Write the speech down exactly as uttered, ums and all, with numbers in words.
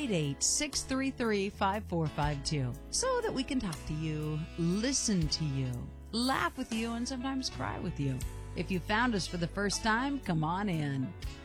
eight eight, six three three, five four five two so that we can talk to you, listen to you, laugh with you, and sometimes cry with you. If you found us for the first time, come on in.